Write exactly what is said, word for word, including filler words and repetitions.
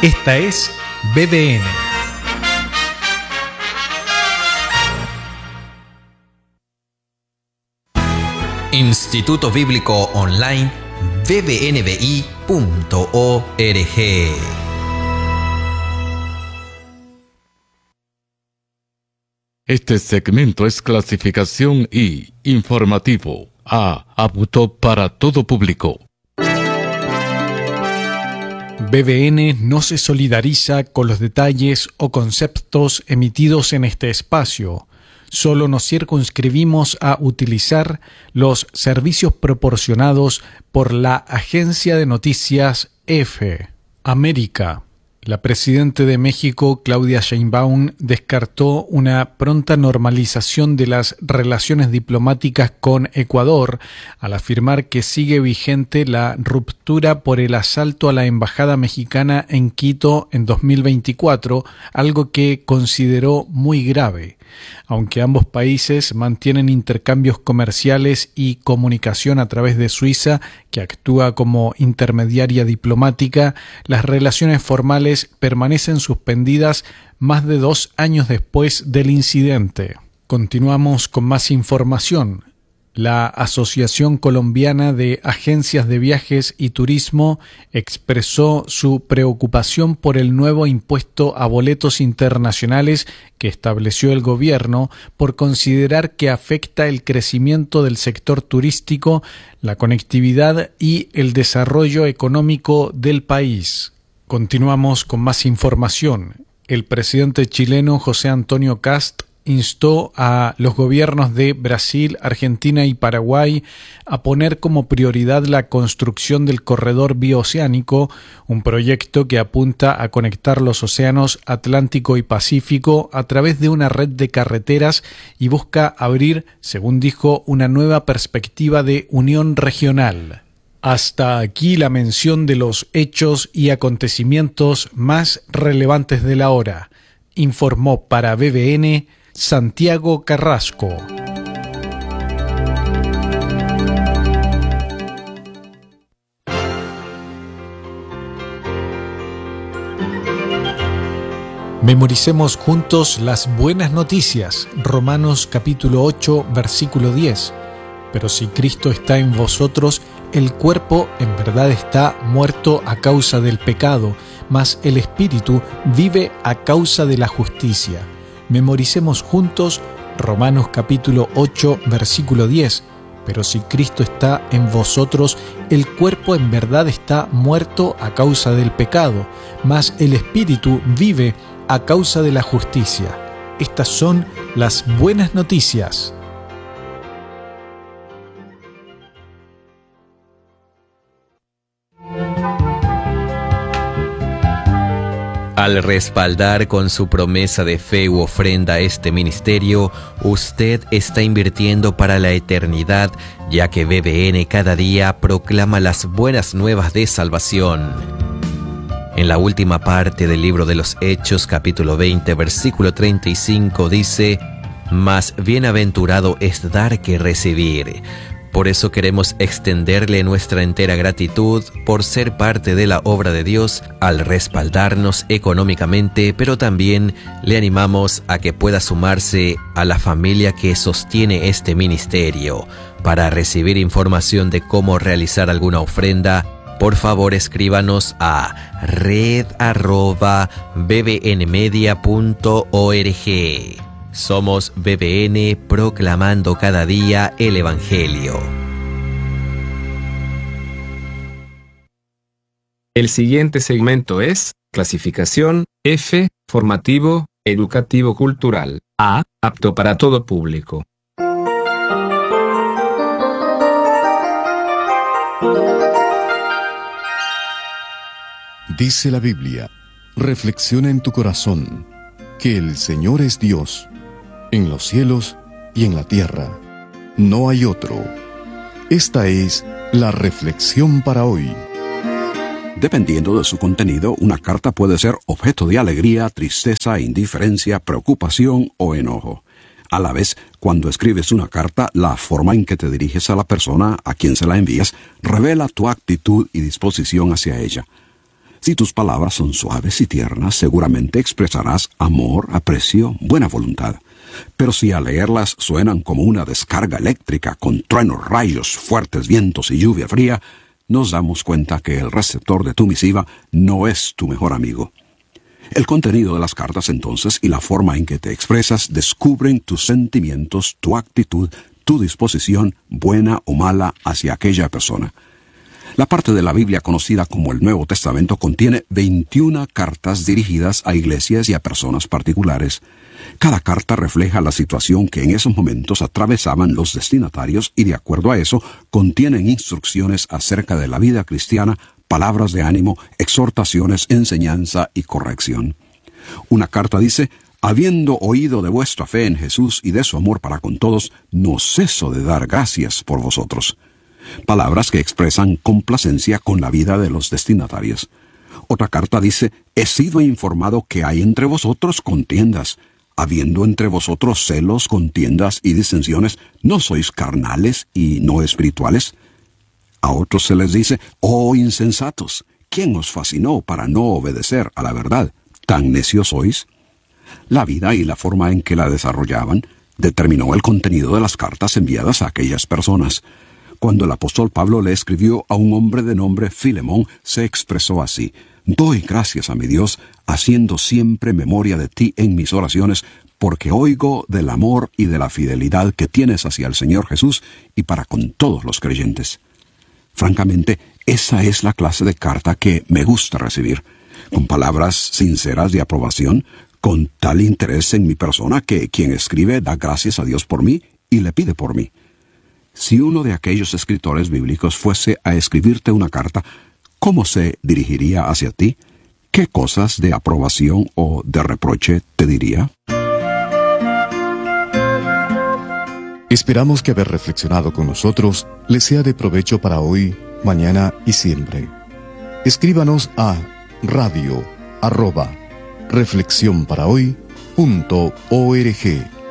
Esta es B B N. Instituto Bíblico Online b b n b i punto org. Este segmento es clasificación I, informativo, A, apto para todo público. B B N no se solidariza con los detalles o conceptos emitidos en este espacio. Solo nos circunscribimos a utilizar los servicios proporcionados por la agencia de noticias EFE. América. La presidenta de México, Claudia Sheinbaum, descartó una pronta normalización de las relaciones diplomáticas con Ecuador al afirmar que sigue vigente la ruptura por el asalto a la embajada mexicana en Quito en dos mil veinticuatro, algo que consideró muy grave. Aunque ambos países mantienen intercambios comerciales y comunicación a través de Suiza, que actúa como intermediaria diplomática, las relaciones formales permanecen suspendidas más de dos años después del incidente. Continuamos con más información. La Asociación Colombiana de Agencias de Viajes y Turismo expresó su preocupación por el nuevo impuesto a boletos internacionales que estableció el gobierno por considerar que afecta el crecimiento del sector turístico, la conectividad y el desarrollo económico del país. Continuamos con más información. El presidente chileno José Antonio Kast instó a los gobiernos de Brasil, Argentina y Paraguay a poner como prioridad la construcción del corredor bioceánico, un proyecto que apunta a conectar los océanos Atlántico y Pacífico a través de una red de carreteras y busca abrir, según dijo, una nueva perspectiva de unión regional. Hasta aquí la mención de los hechos y acontecimientos más relevantes de la hora, informó para B B N Santiago Carrasco. Memoricemos juntos las buenas noticias. Romanos capítulo ocho, versículo diez. Pero si Cristo está en vosotros, el cuerpo en verdad está muerto a causa del pecado, mas el espíritu vive a causa de la justicia. Memoricemos juntos Romanos capítulo ocho, versículo diez. Pero si Cristo está en vosotros, el cuerpo en verdad está muerto a causa del pecado, mas el espíritu vive a causa de la justicia. Estas son las buenas noticias. Al respaldar con su promesa de fe u ofrenda este ministerio, usted está invirtiendo para la eternidad, ya que B B N cada día proclama las buenas nuevas de salvación. En la última parte del libro de los Hechos, capítulo veinte, versículo treinta y cinco, dice: «Mas bienaventurado es dar que recibir». Por eso queremos extenderle nuestra entera gratitud por ser parte de la obra de Dios al respaldarnos económicamente, pero también le animamos a que pueda sumarse a la familia que sostiene este ministerio. Para recibir información de cómo realizar alguna ofrenda, por favor escríbanos a red arroba b b n media punto org. Somos B B N, proclamando cada día el Evangelio. El siguiente segmento es clasificación F, formativo, educativo cultural. A, apto para todo público. Dice la Biblia: reflexiona en tu corazón que el Señor es Dios, en los cielos y en la tierra. No hay otro. Esta es la reflexión para hoy. Dependiendo de su contenido, una carta puede ser objeto de alegría, tristeza, indiferencia, preocupación o enojo. A la vez, cuando escribes una carta, la forma en que te diriges a la persona a quien se la envías revela tu actitud y disposición hacia ella. Si tus palabras son suaves y tiernas, seguramente expresarás amor, aprecio, buena voluntad. Pero si al leerlas suenan como una descarga eléctrica con truenos, rayos, fuertes vientos y lluvia fría, nos damos cuenta que el receptor de tu misiva no es tu mejor amigo. El contenido de las cartas entonces y la forma en que te expresas descubren tus sentimientos, tu actitud, tu disposición, buena o mala, hacia aquella persona. La parte de la Biblia conocida como el Nuevo Testamento contiene veintiuna cartas dirigidas a iglesias y a personas particulares. Cada carta refleja la situación que en esos momentos atravesaban los destinatarios y de acuerdo a eso contienen instrucciones acerca de la vida cristiana, palabras de ánimo, exhortaciones, enseñanza y corrección. Una carta dice: habiendo oído de vuestra fe en Jesús y de su amor para con todos, no ceso de dar gracias por vosotros. Palabras que expresan complacencia con la vida de los destinatarios. Otra carta dice: he sido informado que hay entre vosotros contiendas. Habiendo entre vosotros celos, contiendas y disensiones, ¿no sois carnales y no espirituales? A otros se les dice: oh insensatos, ¿quién os fascinó para no obedecer a la verdad? ¿Tan necios sois? La vida y la forma en que la desarrollaban determinó el contenido de las cartas enviadas a aquellas personas. Cuando el apóstol Pablo le escribió a un hombre de nombre Filemón, se expresó así: doy gracias a mi Dios, haciendo siempre memoria de ti en mis oraciones, porque oigo del amor y de la fidelidad que tienes hacia el Señor Jesús y para con todos los creyentes. Francamente, esa es la clase de carta que me gusta recibir, con palabras sinceras de aprobación, con tal interés en mi persona que quien escribe da gracias a Dios por mí y le pide por mí. Si uno de aquellos escritores bíblicos fuese a escribirte una carta, ¿cómo se dirigiría hacia ti? ¿Qué cosas de aprobación o de reproche te diría? Esperamos que haber reflexionado con nosotros les sea de provecho para hoy, mañana y siempre. Escríbanos a radio arroba reflexión para hoy punto org.